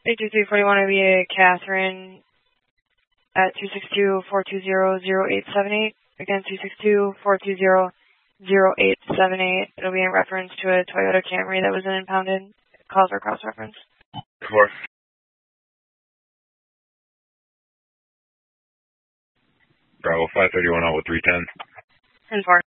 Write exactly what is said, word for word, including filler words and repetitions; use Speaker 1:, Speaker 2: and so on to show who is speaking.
Speaker 1: eight two three four one will be a Catherine at two six two, four two zero, zero eight seven eight. Again, two six two, four two zero, zero eight seven eight. It'll be in reference to a Toyota Camry that was impounded. Calls are cross-reference.
Speaker 2: Four. Bravo five thirty-one out with three ten.
Speaker 1: ten four.